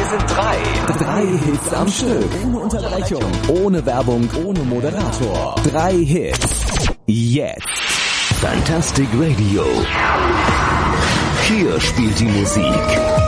sind drei Hits am Stück. Ohne Unterbrechung, ohne Werbung, ohne Moderator. 3 Hits. Jetzt. Fantastic Radio. Hier spielt die Musik.